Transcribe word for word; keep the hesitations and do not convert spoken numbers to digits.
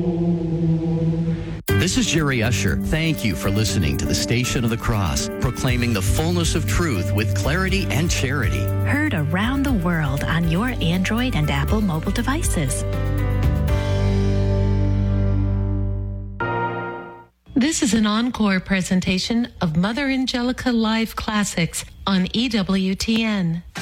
This is Jerry Usher. Thank you for listening to the Station of the Cross, proclaiming the fullness of truth with clarity and charity. Heard around the world on your Android and Apple mobile devices. This is an encore presentation of Mother Angelica Live Classics on E W T N.